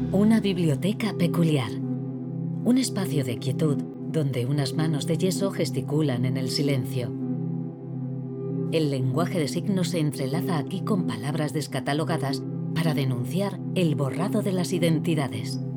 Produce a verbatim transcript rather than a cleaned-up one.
Una biblioteca peculiar. Un espacio de quietud donde unas manos de yeso gesticulan en el silencio. El lenguaje de signos se entrelaza aquí con palabras descatalogadas para denunciar el borrado de las identidades.